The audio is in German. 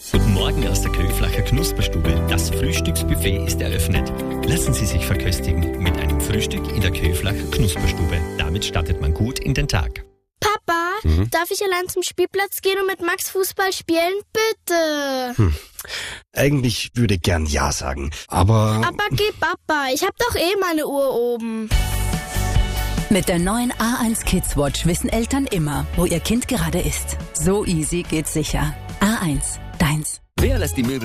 Guten Morgen aus der Köflacher Knusperstube. Das Frühstücksbuffet ist eröffnet. Lassen Sie sich verköstigen mit einem Frühstück in der Köflacher Knusperstube. Damit startet man gut in den Tag. Papa, darf ich allein zum Spielplatz gehen und mit Max Fußball spielen? Bitte. Eigentlich würde ich gern Ja sagen, aber... Aber geh, Papa, ich hab doch eh meine Uhr oben. Mit der neuen A1 Kids Watch wissen Eltern immer, wo ihr Kind gerade ist. So easy geht's sicher. A1, deins. Wer lässt die Möbel